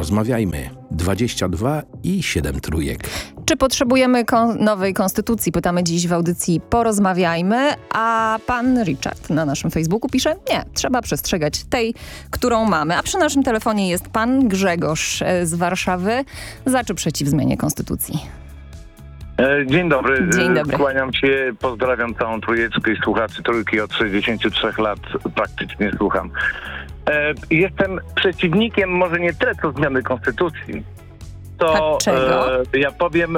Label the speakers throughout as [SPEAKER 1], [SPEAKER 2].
[SPEAKER 1] porozmawiajmy. 22 i 7 trójek.
[SPEAKER 2] Czy potrzebujemy nowej konstytucji? Pytamy dziś w audycji Porozmawiajmy, a pan Richard na naszym Facebooku pisze: nie, trzeba przestrzegać tej, którą mamy. A przy naszym telefonie jest pan Grzegorz z Warszawy. Za czy przeciw zmianie konstytucji?
[SPEAKER 3] Dzień dobry.
[SPEAKER 2] Dzień dobry.
[SPEAKER 3] Kłaniam się, pozdrawiam całą trójeczkę i słuchaczy trójki. Od 63 lat praktycznie słucham. Jestem przeciwnikiem może nie tyle co zmiany konstytucji. To ja powiem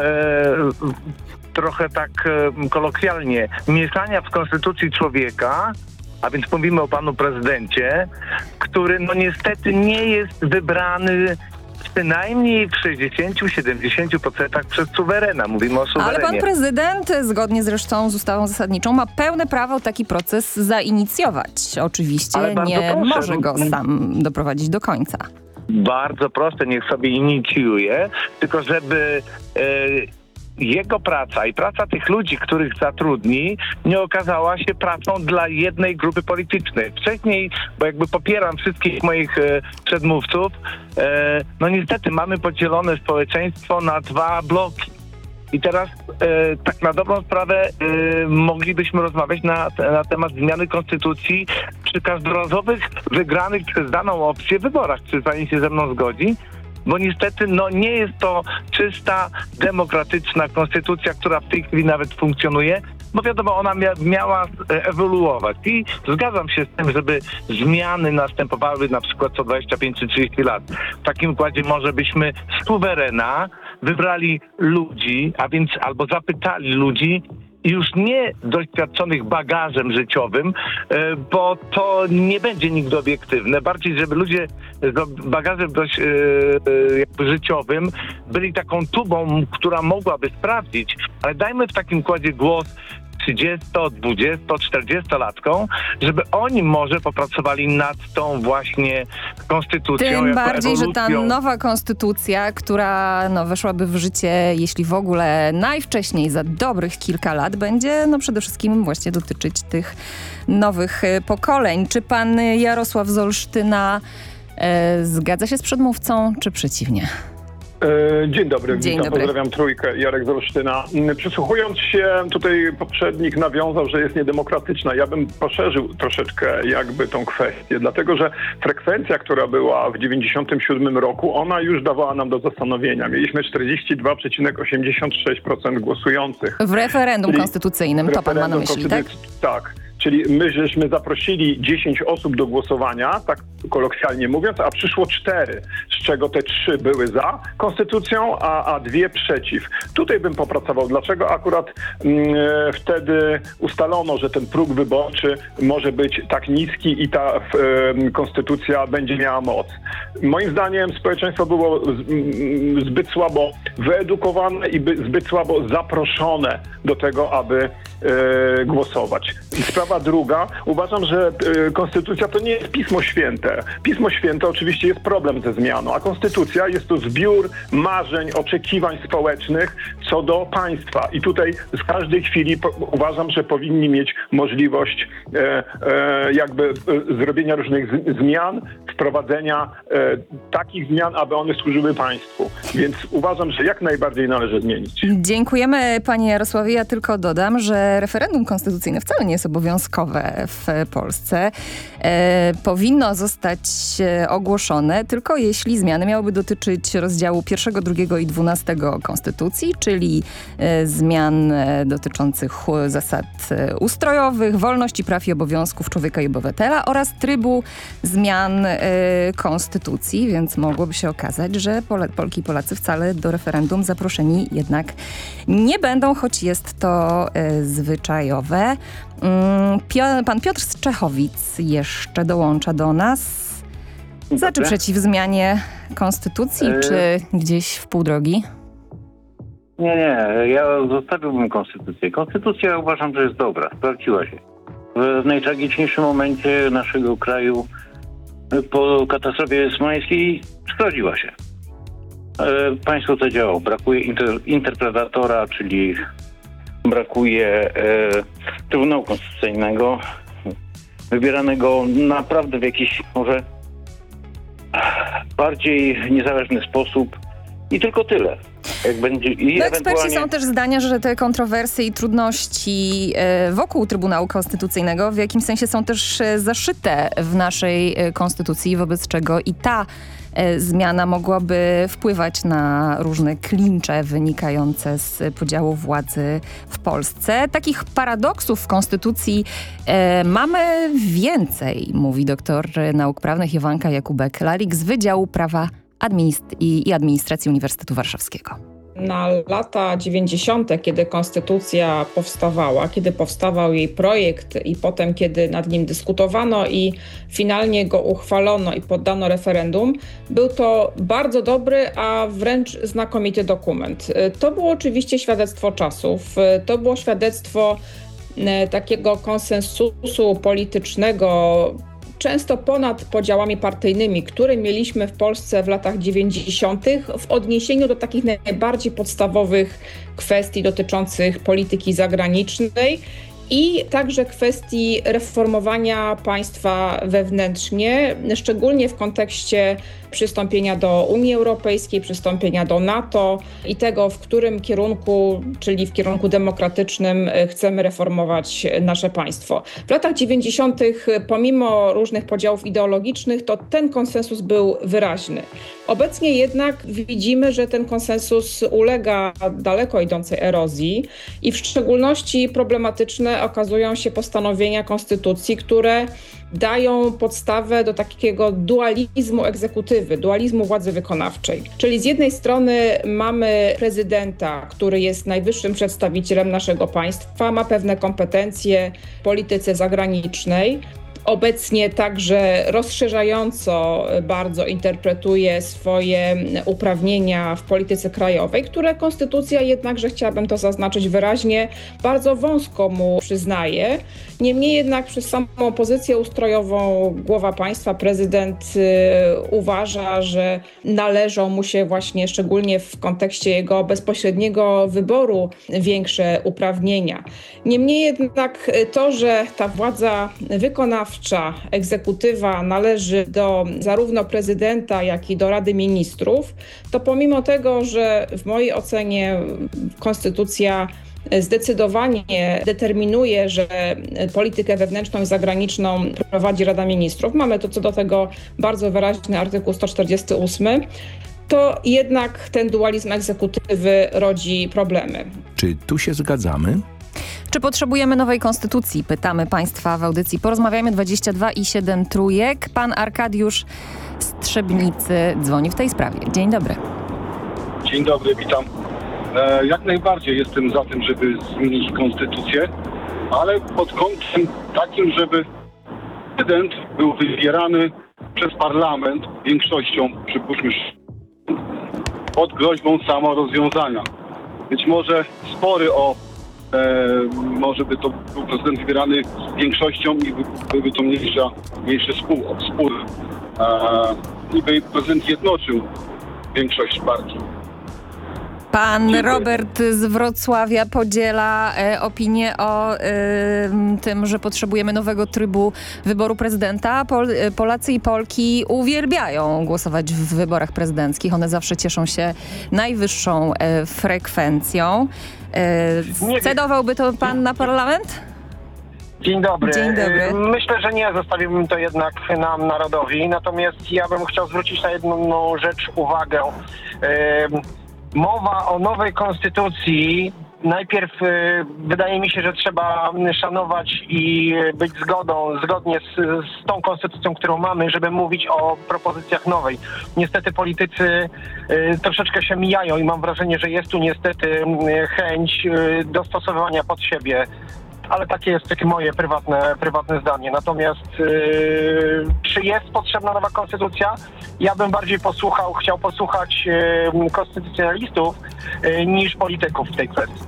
[SPEAKER 3] trochę tak kolokwialnie, mieszania w konstytucji człowieka, a więc mówimy o panu prezydencie, który no niestety nie jest wybrany przynajmniej w 60-70% przez suwerena. Mówimy o suwerenie.
[SPEAKER 2] Ale pan prezydent, zgodnie zresztą z ustawą zasadniczą, ma pełne prawo taki proces zainicjować. Oczywiście nie może go sam doprowadzić do końca.
[SPEAKER 3] Bardzo proste, niech sobie inicjuje, tylko żeby jego praca i praca tych ludzi, których zatrudni, nie okazała się pracą dla jednej grupy politycznej. Wcześniej, bo jakby popieram wszystkich moich przedmówców, no niestety mamy podzielone społeczeństwo na dwa bloki. I teraz tak na dobrą sprawę moglibyśmy rozmawiać na temat zmiany konstytucji przy każdorazowych wygranych przez daną opcję wyborach. Czy pani się ze mną zgodzi? Bo niestety no nie jest to czysta, demokratyczna konstytucja, która w tej chwili nawet funkcjonuje, bo wiadomo, ona miała ewoluować. I zgadzam się z tym, żeby zmiany następowały na przykład co 25 czy 30 lat. W takim układzie może byśmy z suwerena wybrali ludzi, a więc albo zapytali ludzi, już nie doświadczonych bagażem życiowym, bo to nie będzie nigdy obiektywne. Bardziej, żeby ludzie z bagażem dość jakby życiowym byli taką tubą, która mogłaby sprawdzić, ale dajmy w takim układzie głos 30, 20, 40-latką, żeby oni może popracowali nad tą właśnie konstytucją.
[SPEAKER 2] Tym bardziej,
[SPEAKER 3] ewolucją.
[SPEAKER 2] że ta nowa konstytucja, która weszłaby w życie, jeśli w ogóle najwcześniej za dobrych kilka lat, będzie przede wszystkim właśnie dotyczyć tych nowych pokoleń. Czy pan Jarosław z Olsztyna zgadza się z przedmówcą, czy przeciwnie?
[SPEAKER 4] Dzień dobry, witam, pozdrawiam trójkę, Jarek z Olsztyna. Przysłuchując się, tutaj poprzednik nawiązał, że jest niedemokratyczna. Ja bym poszerzył troszeczkę jakby tą kwestię, dlatego że frekwencja, która była w 97 roku, ona już dawała nam do zastanowienia. Mieliśmy 42,86% głosujących.
[SPEAKER 2] W referendum konstytucyjnym, to pan ma na myśli, tak?
[SPEAKER 4] Tak. Czyli my żeśmy zaprosili 10 osób do głosowania, tak kolokwialnie mówiąc, a przyszło 4, z czego te 3 były za konstytucją, a 2 przeciw. Tutaj bym popracował. Dlaczego akurat wtedy ustalono, że ten próg wyborczy może być tak niski i ta konstytucja będzie miała moc? Moim zdaniem społeczeństwo było zbyt słabo wyedukowane i zbyt słabo zaproszone do tego, aby głosować. I sprawa druga, uważam, że konstytucja to nie jest Pismo Święte. Pismo Święte oczywiście jest problem ze zmianą, a konstytucja jest to zbiór marzeń, oczekiwań społecznych co do państwa. I tutaj z każdej chwili uważam, że powinni mieć możliwość jakby zrobienia różnych zmian, wprowadzenia takich zmian, aby one służyły państwu. Więc uważam, że jak najbardziej należy zmienić.
[SPEAKER 2] Dziękujemy, panie Jarosławie. Ja tylko dodam, że referendum konstytucyjne wcale nie jest obowiązkowe w Polsce. Powinno zostać ogłoszone tylko jeśli zmiany miałyby dotyczyć rozdziału 1, 2 i 12 Konstytucji, czyli zmian dotyczących zasad ustrojowych, wolności, praw i obowiązków człowieka i obywatela oraz trybu zmian konstytucji, więc mogłoby się okazać, że Polki i Polacy wcale do referendum zaproszeni jednak nie będą, choć jest to zwyczajowe. Pan Piotr z Czechowic jeszcze dołącza do nas. Za czy przeciw zmianie konstytucji, czy gdzieś w pół drogi?
[SPEAKER 5] Nie, ja zostawiłbym konstytucję. Konstytucja uważam, że jest dobra, sprawdziła się. W najtragiczniejszym momencie naszego kraju po katastrofie smoleńskiej sprawdziła się. Państwo to działało. Brakuje interpretatora, czyli brakuje Trybunału Konstytucyjnego, wybieranego naprawdę w jakiś może bardziej niezależny sposób i tylko tyle. Jak będzie, i
[SPEAKER 2] No, eksperci są też zdania, że te kontrowersje i trudności wokół Trybunału Konstytucyjnego w jakimś sensie są też zaszyte w naszej konstytucji, wobec czego i ta zmiana mogłaby wpływać na różne klincze wynikające z podziału władzy w Polsce. Takich paradoksów w konstytucji mamy więcej, mówi doktor nauk prawnych Iwanka Jakubek-Larik z Wydziału Prawa i Administracji Uniwersytetu Warszawskiego.
[SPEAKER 6] Na lata 90., kiedy konstytucja powstawała, kiedy powstawał jej projekt i potem, kiedy nad nim dyskutowano i finalnie go uchwalono i poddano referendum, był to bardzo dobry, a wręcz znakomity dokument. To było oczywiście świadectwo czasów, to było świadectwo takiego konsensusu politycznego, często ponad podziałami partyjnymi, które mieliśmy w Polsce w latach 90. w odniesieniu do takich najbardziej podstawowych kwestii dotyczących polityki zagranicznej i także kwestii reformowania państwa wewnętrznie, szczególnie w kontekście przystąpienia do Unii Europejskiej, przystąpienia do NATO i tego, w którym kierunku, czyli w kierunku demokratycznym, chcemy reformować nasze państwo. W latach 90. pomimo różnych podziałów ideologicznych, to ten konsensus był wyraźny. Obecnie jednak widzimy, że ten konsensus ulega daleko idącej erozji i w szczególności problematyczne okazują się postanowienia konstytucji, które dają podstawę do takiego dualizmu egzekutywy, dualizmu władzy wykonawczej. Czyli z jednej strony mamy prezydenta, który jest najwyższym przedstawicielem naszego państwa, ma pewne kompetencje w polityce zagranicznej. Obecnie także rozszerzająco bardzo interpretuje swoje uprawnienia w polityce krajowej, które konstytucja jednakże, chciałabym to zaznaczyć wyraźnie, bardzo wąsko mu przyznaje. Niemniej jednak przez samą pozycję ustrojową głowa państwa, prezydent uważa, że należą mu się właśnie szczególnie w kontekście jego bezpośredniego wyboru większe uprawnienia. Niemniej jednak to, że ta władza wykonawcza, egzekutywa należy do zarówno prezydenta, jak i do Rady Ministrów, to pomimo tego, że w mojej ocenie konstytucja zdecydowanie determinuje, że politykę wewnętrzną i zagraniczną prowadzi Rada Ministrów, mamy to co do tego bardzo wyraźny artykuł 148, to jednak ten dualizm egzekutywy rodzi problemy.
[SPEAKER 1] Czy tu się zgadzamy?
[SPEAKER 2] Czy potrzebujemy nowej konstytucji? Pytamy Państwa w audycji Porozmawiajmy 22 i 7 trójek. Pan Arkadiusz z Trzebnicy dzwoni w tej sprawie. Dzień dobry.
[SPEAKER 7] Dzień dobry, witam. Jak najbardziej jestem za tym, żeby zmienić konstytucję, ale pod kątem takim, żeby prezydent był wybierany przez parlament większością, przypuśćmy, pod groźbą samorozwiązania. Być może spory o może by to był prezydent wybierany większością i byłby to mniejszy spór. I by prezydent jednoczył większość partii.
[SPEAKER 2] Pan Robert z Wrocławia podziela opinię o tym, że potrzebujemy nowego trybu wyboru prezydenta. Polacy i Polki uwielbiają głosować w wyborach prezydenckich. One zawsze cieszą się najwyższą frekwencją. Scedowałby to pan na parlament?
[SPEAKER 8] Dzień dobry.
[SPEAKER 2] Dzień dobry.
[SPEAKER 8] Myślę, że nie, zostawiłbym to jednak nam, narodowi. Natomiast ja bym chciał zwrócić na jedną rzecz uwagę. Mowa o nowej konstytucji. Najpierw wydaje mi się, że trzeba szanować i być zgodnie z tą konstytucją, którą mamy, żeby mówić o propozycjach nowej. Niestety politycy troszeczkę się mijają i mam wrażenie, że jest tu niestety chęć dostosowywania pod siebie. Ale takie jest takie moje prywatne zdanie. Natomiast czy jest potrzebna nowa konstytucja? Ja bym bardziej chciał posłuchać konstytucjonalistów niż polityków w tej kwestii.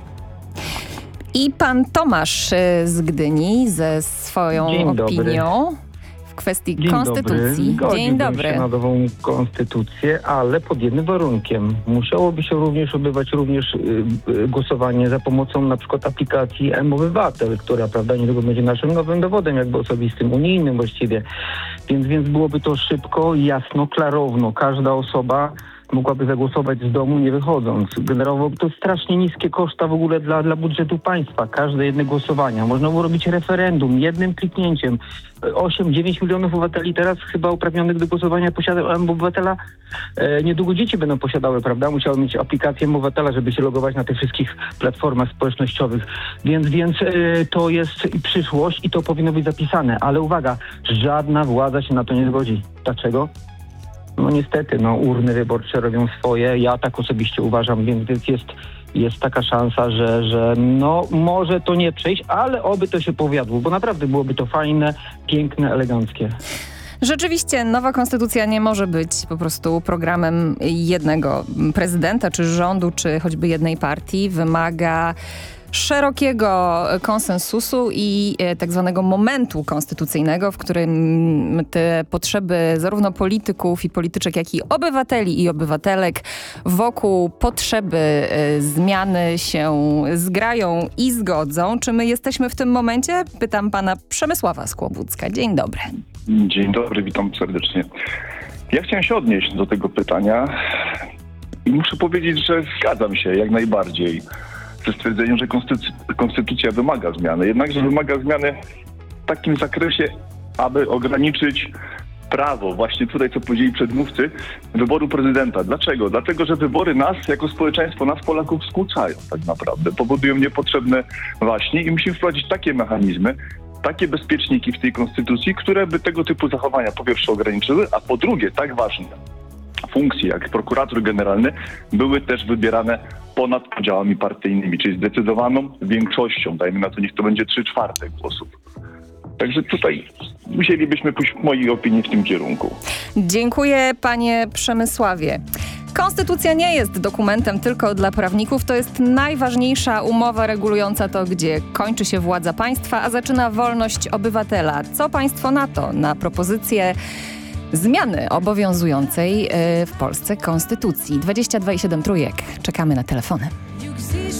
[SPEAKER 2] I pan Tomasz z Gdyni ze swoją opinią. kwestii
[SPEAKER 9] Dzień
[SPEAKER 2] konstytucji.
[SPEAKER 9] Dobry.
[SPEAKER 2] Dzień dobry.
[SPEAKER 9] Się na nową konstytucję, ale pod jednym warunkiem. Musiałoby się również odbywać głosowanie za pomocą na przykład aplikacji mObywatel, która, prawda, niedługo będzie naszym nowym dowodem jakby osobistym, unijnym właściwie. Więc byłoby to szybko, jasno, klarowno. Każda osoba mogłaby zagłosować z domu, nie wychodząc. Generowałoby to strasznie niskie koszta w ogóle dla budżetu państwa. Każde jedne głosowania. Można było robić referendum jednym kliknięciem. 8-9 milionów obywateli teraz chyba uprawnionych do głosowania posiada obywatela. Niedługo dzieci będą posiadały, prawda? Musiały mieć aplikację obywatela, żeby się logować na tych wszystkich platformach społecznościowych. Więc to jest przyszłość i to powinno być zapisane. Ale uwaga, żadna władza się na to nie zgodzi. Dlaczego? No niestety, urny wyborcze robią swoje. Ja tak osobiście uważam, więc jest taka szansa, że może to nie przejść, ale oby to się powiodło, bo naprawdę byłoby to fajne, piękne, eleganckie.
[SPEAKER 2] Rzeczywiście nowa konstytucja nie może być po prostu programem jednego prezydenta, czy rządu, czy choćby jednej partii. Wymaga szerokiego konsensusu i tak zwanego momentu konstytucyjnego, w którym te potrzeby zarówno polityków i polityczek, jak i obywateli i obywatelek wokół potrzeby zmiany się zgrają i zgodzą. Czy my jesteśmy w tym momencie? Pytam pana Przemysława Skłobucka. Dzień dobry.
[SPEAKER 10] Dzień dobry, witam serdecznie. Ja chciałem się odnieść do tego pytania i muszę powiedzieć, że zgadzam się jak najbardziej ze stwierdzeniem, że konstytucja wymaga zmiany. Jednakże wymaga zmiany w takim zakresie, aby ograniczyć prawo, właśnie tutaj, co powiedzieli przedmówcy, wyboru prezydenta. Dlaczego? Dlatego, że wybory nas, jako społeczeństwo, nas Polaków skłócają tak naprawdę. Powodują niepotrzebne właśnie i musimy wprowadzić takie mechanizmy, takie bezpieczniki w tej konstytucji, które by tego typu zachowania po pierwsze ograniczyły, a po drugie, tak ważne funkcje jak prokurator generalny były też wybierane ponad podziałami partyjnymi, czyli zdecydowaną większością. Dajmy na to, niech to będzie 3/4 głosów. Także tutaj musielibyśmy pójść w mojej opinii w tym kierunku.
[SPEAKER 2] Dziękuję, panie Przemysławie. Konstytucja nie jest dokumentem tylko dla prawników. To jest najważniejsza umowa regulująca to, gdzie kończy się władza państwa, a zaczyna wolność obywatela. Co państwo na to? Na propozycję zmiany obowiązującej w Polsce konstytucji. 22,7 trójek. Czekamy na telefony.